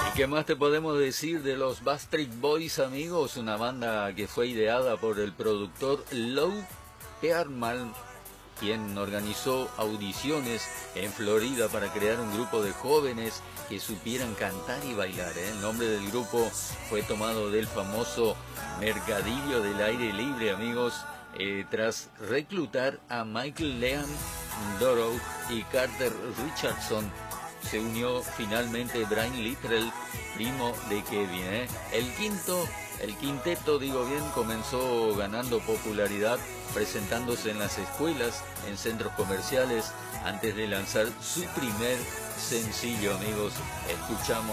¿Qué más te podemos decir de los Backstreet Boys, amigos? Una banda que fue ideada por el productor Lou Pearlman, quien organizó audiciones en Florida para crear un grupo de jóvenes que supieran cantar y bailar. El nombre del grupo fue tomado del famoso Mercadillo del Aire Libre, amigos, tras reclutar a Michael Leon Dorough y Carter Richardson. Se unió finalmente Brian Littrell, primo de Kevin. El quinteto, comenzó ganando popularidad, presentándose en las escuelas, en centros comerciales, antes de lanzar su primer sencillo, amigos. Escuchamos